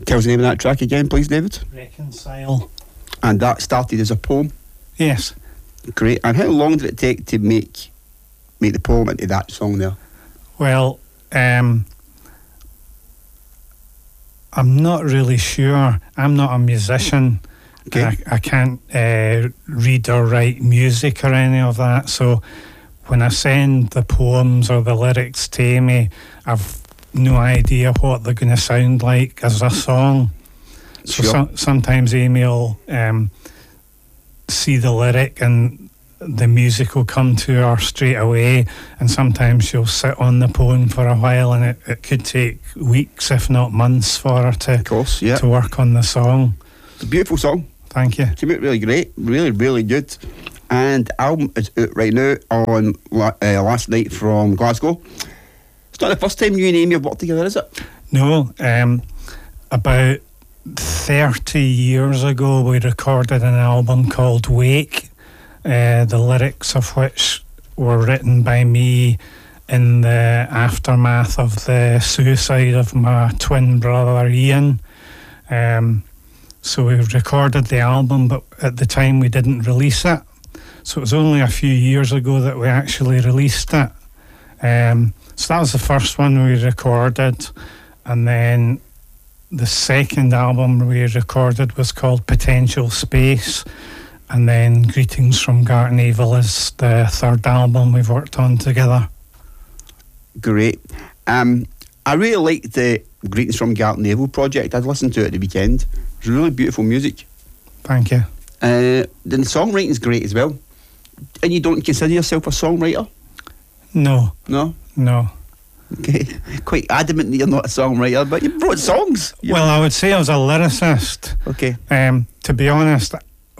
Tell us the name of that track again, please, David. Reconcile. And that started as a poem? Yes. Great. And how long did it take to make the poem into that song there? Well, I'm not really sure. I'm not a musician. Okay. I can't read or write music or any of that. So when I send the poems or the lyrics to Amy, I've no idea what they're going to sound like as a song. So Sure. sometimes Amy will see the lyric and the music will come to her straight away, and sometimes she'll sit on the poem for a while, and it could take weeks, if not months, for her Of course, yeah. to work on the song. It's a beautiful song. Thank you. Came out really great, really, really good. And the album is out right now on Last Night from Glasgow. It's not the first time you and Amy have worked together, is it? No, about 30 years ago we recorded an album called Wake, the lyrics of which were written by me in the aftermath of the suicide of my twin brother Ian. So we recorded the album, but at the time we didn't release it. So it was only a few years ago that we actually released it. So that was the first one we recorded, and then the second album we recorded was called Potential Space, and then Greetings from Garton Evil is the third album we've worked on together. Great. I really liked the Greetings from Garton Evil project. I'd listened to it at the weekend. It was really beautiful music. Thank you. The songwriting's great as well. And you don't consider yourself a songwriter? No. No? No. Okay. Quite adamant that you're not a songwriter, but you wrote songs. Well, I would say I was a lyricist. Okay. To be honest,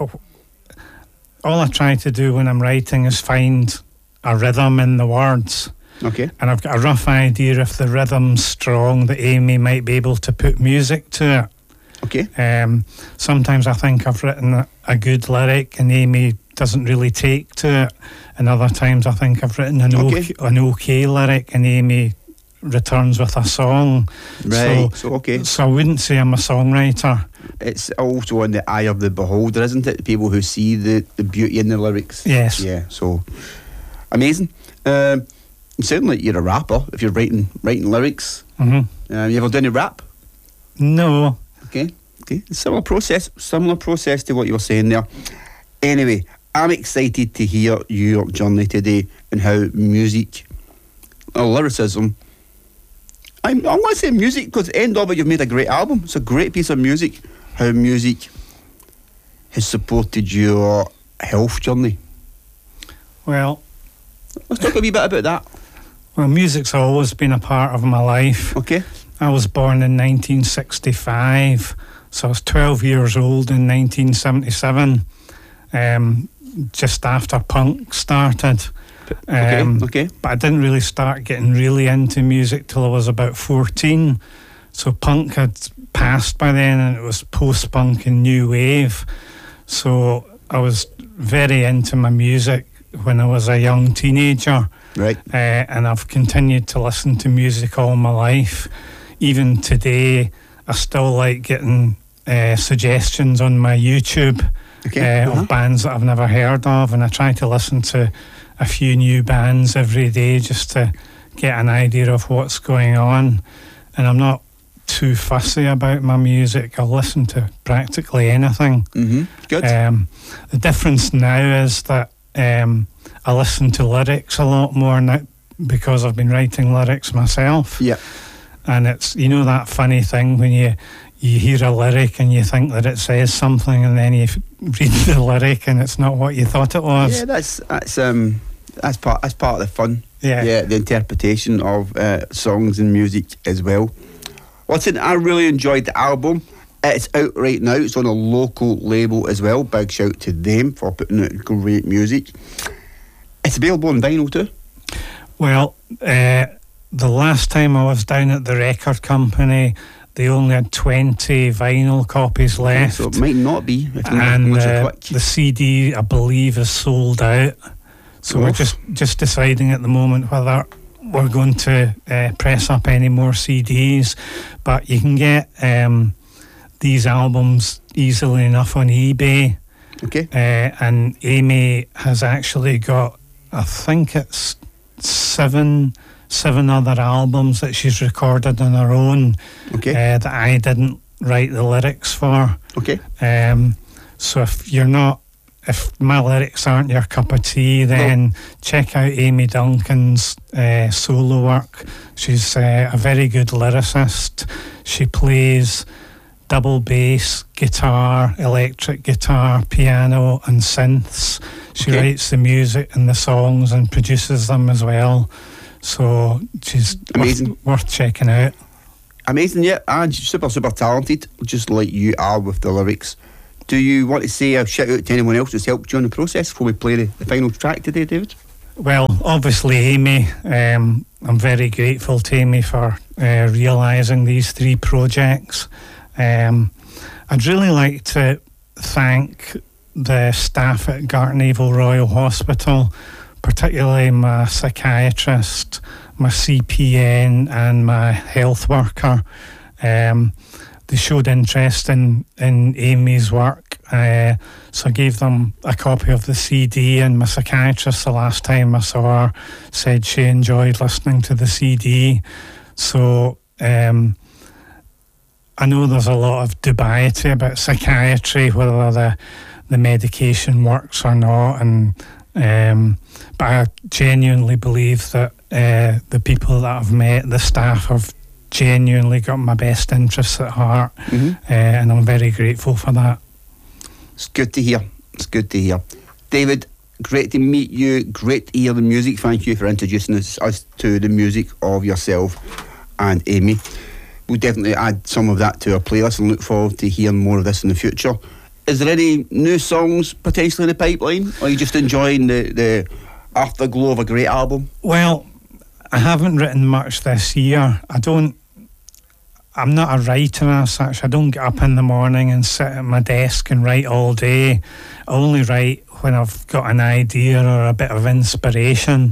all I try to do when I'm writing is find a rhythm in the words. Okay. And I've got a rough idea if the rhythm's strong that Amy might be able to put music to it. Okay. Sometimes I think I've written a good lyric and Amy doesn't really take to it, and other times I think I've written an okay lyric and Amy returns with a song. Right. So okay. So I wouldn't say I'm a songwriter. It's also in the eye of the beholder, isn't it? People who see the beauty in the lyrics. Yes. Yeah. So amazing. You sound like you're a rapper if you're writing lyrics. Mm-hmm. You ever done any rap? No. Okay. Similar process to what you were saying there. Anyway, I'm excited to hear your journey today and how music, or lyricism, I'm going to say music because at the end of it you've made a great album. It's a great piece of music. How music has supported your health journey. Well, let's talk a wee bit about that. Well, music's always been a part of my life. Okay. I was born in 1965, so I was 12 years old in 1977, just after punk started. Okay. But I didn't really start getting really into music till I was about 14. So punk had passed by then, and it was post-punk and new wave. So I was very into my music when I was a young teenager. Right. And I've continued to listen to music all my life. Even today, I still like getting suggestions on my YouTube of bands that I've never heard of, and I try to listen to a few new bands every day just to get an idea of what's going on. And I'm not too fussy about my music. I'll listen to practically anything. Mm-hmm. Good. The difference now is that I listen to lyrics a lot more now because I've been writing lyrics myself. Yeah. And it's, that funny thing when you hear a lyric and you think that it says something, and then you read the lyric and it's not what you thought it was. Yeah, that's part of the fun. Yeah. The interpretation of songs and music as well. Listen, I really enjoyed the album. It's out right now. It's on a local label as well. Big shout to them for putting out great music. It's available on vinyl too. Well, the last time I was down at the record company, they only had 20 vinyl copies left. So it might not be. And the CD, I believe, is sold out. So we're just deciding at the moment whether we're going to press up any more CDs. But you can get these albums easily enough on eBay. Okay. And Amy has actually got, I think it's seven other albums that she's recorded on her own. Okay. That I didn't write the lyrics for. Okay. So if my lyrics aren't your cup of tea, then check out Amy Duncan's solo work. She's a very good lyricist. She plays double bass, guitar, electric guitar, piano and synths. She writes the music and the songs and produces them as well. So she's amazing. Worth checking out. Amazing, yeah, and super talented, just like you are with the lyrics. Do you want to say a shout out to anyone else that's helped you in the process before we play the final track today, David? Well, obviously Amy. I'm very grateful to Amy for realising these 3 projects. I'd really like to thank the staff at Gartnavel Royal Hospital, particularly my psychiatrist, my CPN and my health worker. They showed interest in Amy's work, so I gave them a copy of the CD, and my psychiatrist, the last time I saw her, said she enjoyed listening to the CD. So I know there's a lot of dubiety about psychiatry, whether the medication works or not, and but I genuinely believe that the people that I've met, the staff, have genuinely got my best interests at heart, and I'm very grateful for that. It's good to hear. David, great to meet you, great to hear the music. Thank you for introducing us to the music of yourself and Amy. We'll definitely add some of that to our playlist and look forward to hearing more of this in the future. Is there any new songs potentially in the pipeline, or are you just enjoying the afterglow of a great album? Well, I haven't written much this year. I'm not a writer as such. I don't get up in the morning and sit at my desk and write all day. I only write when I've got an idea or a bit of inspiration.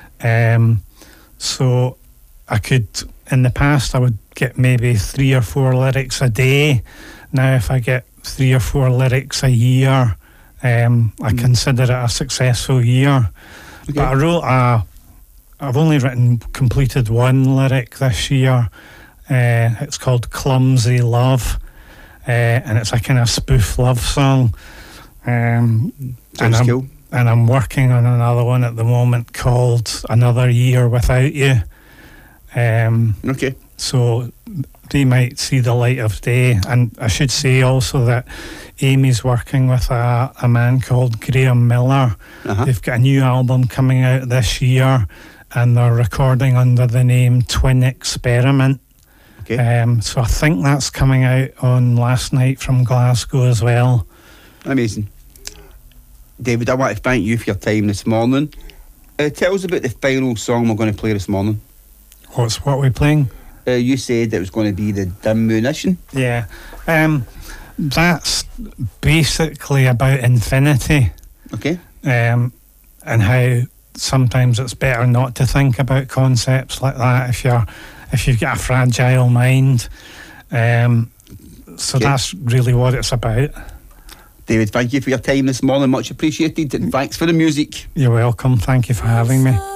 So I could, in the past, I would get maybe 3 or 4 lyrics a day. Now if I get 3 or 4 lyrics a year, I consider it a successful year. Okay. But I've only completed 1 lyric this year. It's called Clumsy Love, and it's a kind of spoof love song. Sounds cool. And I'm working on another one at the moment called Another Year Without You. Okay. So they might see the light of day. And I should say also that Amy's working with a man called Graham Miller. They've got a new album coming out this year, and they're recording under the name Twin Experiment. Okay. So I think that's coming out on Last Night from Glasgow as well. Amazing. David, I want to thank you for your time this morning. Tell us about the final song we're going to play this morning. What are we playing? You said it was going to be the Diminution. Yeah. That's basically about infinity. Okay. And how sometimes it's better not to think about concepts like that if you've got a fragile mind. So that's really what it's about. David, thank you for your time this morning. Much appreciated, and thanks for the music. You're welcome. Thank you for having me.